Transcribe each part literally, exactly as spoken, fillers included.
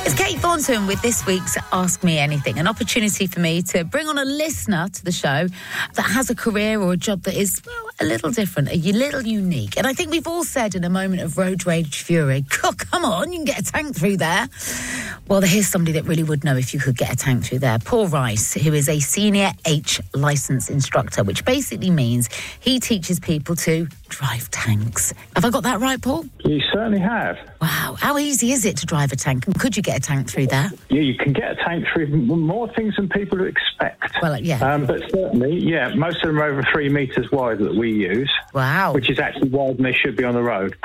It's Kate Thornton with this week's Ask Me Anything, an opportunity for me to bring on a listener to the show that has a career or a job that is, well, a little different, a little unique. And I think we've all said in a moment of road rage fury, oh, come on, you can get a tank through there. Well, here's somebody that really would know if you could get a tank through there. Paul Rice, who is a senior H licence instructor, which basically means he teaches people to drive tanks. Have I got that right, Paul? You certainly have. Wow. How easy is it to drive a tank? And could you get a tank through there? Yeah, you can get a tank through more things than people expect. Well, yeah. Um, but certainly, yeah, most of them are over three metres wide that we use. Wow. Which is actually wider than they should be on the road.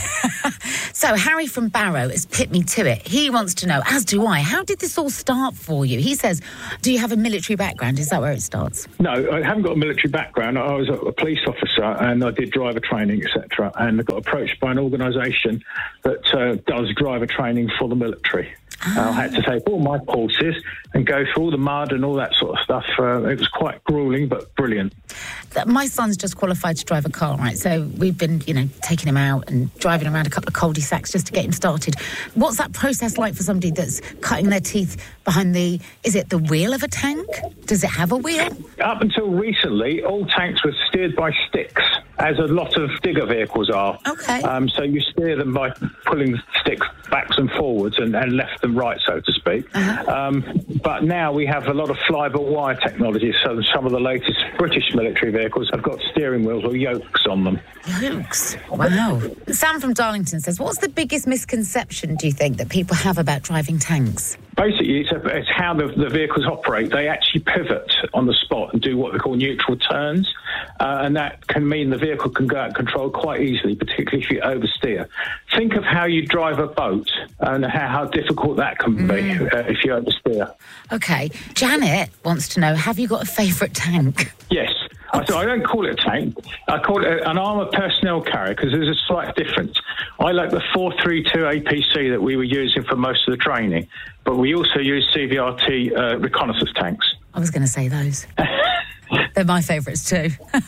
So, Harry from Barrow has put me to it. He wants to know, as do I, how did this all start for you? He says, do you have a military background? Is that where it starts? No, I haven't got a military background. I was a police officer and I did driver training, et cetera. And I got approached by an organisation that uh, does driver training for the military. Ah. I had to take all my courses and go through all the mud and all that sort of stuff. Uh, it was quite gruelling, but brilliant. My son's just qualified to drive a car, right? So we've been, you know, taking him out and driving around a couple of cul-de-sacs just to get him started. What's that process like for somebody that's cutting their teeth behind the, is it the wheel of a tank? Does it have a wheel? Up until recently, all tanks were steered by sticks, as a lot of digger vehicles are. Okay. Um, so you steer them by pulling the sticks backs and forwards and, and left and right, so to speak. Uh-huh. Um, but now we have a lot of fly-by-wire technology, so some of the latest British military vehicles have got steering wheels or yokes on them. Yokes? Wow. Sam from Darlington says, what's the biggest misconception, do you think, that people have about driving tanks? Basically, it's, a, it's how the, the vehicles operate. They actually pivot on the spot and do what we call neutral turns, uh, and that can mean the vehicle can go out of control quite easily, particularly if you oversteer. Think of how you drive a boat and how, how difficult that can mm. be uh, if you oversteer. OK. Janet wants to know, have you got a favourite tank? Yes. I, so I don't call it a tank. I call it an armoured personnel carrier because there's a slight difference. I like the four thirty-two A P C that we were using for most of the training, but we also use C V R T uh, reconnaissance tanks. I was going to say those. They're my favourites too.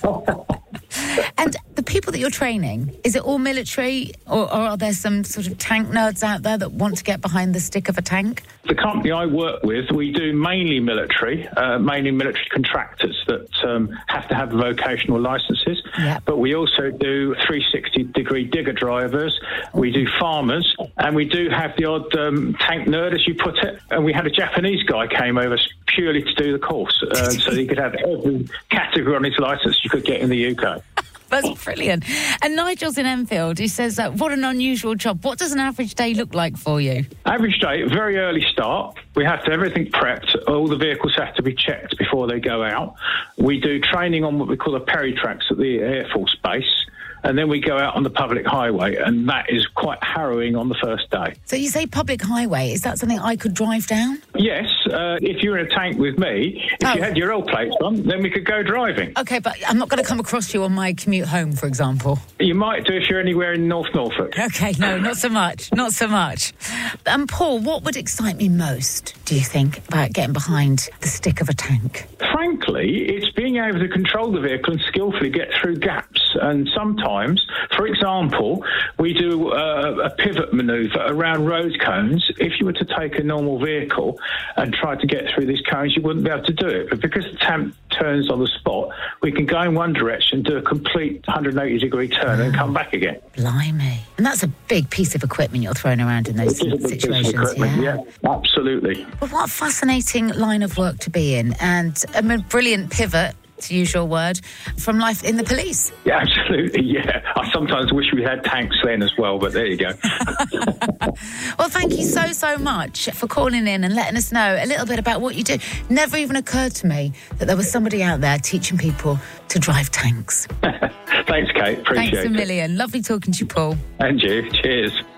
And the people that you're training, is it all military or, or are there some sort of tank nerds out there that want to get behind the stick of a tank? The company I work with, we do mainly military, uh, mainly military contractors that um, have to have vocational licences. Yep. But we also do three sixty degree digger drivers, we do farmers, and we do have the odd um, tank nerd, as you put it. And we had a Japanese guy came over purely to do the course, uh, so he could have every category on his licence you could get in the U K. That's brilliant. And Nigel's in Enfield. He says, uh, what an unusual job. What does an average day look like for you? Average day, very early start. We have to have everything prepped. All the vehicles have to be checked before they go out. We do training on what we call the Perry tracks at the Air Force Base. And then we go out on the public highway, and that is quite harrowing on the first day. So you say public highway. Is that something I could drive down? Yes. Uh, if you were in a tank with me, if oh. you had your old plates on, then we could go driving. OK, but I'm not going to come across you on my commute home, for example. You might do if you're anywhere in North Norfolk. OK, no, not so much. Not so much. And um, Paul, what would excite me most, do you think, about getting behind the stick of a tank? Frankly, it's being able to control the vehicle and skillfully get through gaps. And sometimes, for example, we do uh, a pivot manoeuvre around road cones. If you were to take a normal vehicle and try to get through these cones, you wouldn't be able to do it. But because the tank turns on the spot, we can go in one direction, do a complete one hundred eighty degree turn, oh. and come back again. Blimey. And that's a big piece of equipment you're throwing around in those situations. Yeah. yeah, absolutely. But what a fascinating line of work to be in, and a brilliant pivot, to use your word, from life in the police. Yeah, absolutely, yeah. I sometimes wish we had tanks then as well, but there you go. Well, thank you so, so much for calling in and letting us know a little bit about what you do. Never even occurred to me that there was somebody out there teaching people to drive tanks. Thanks, Kate. Appreciate it. Thanks a million. It. Lovely talking to you, Paul. And you. Cheers.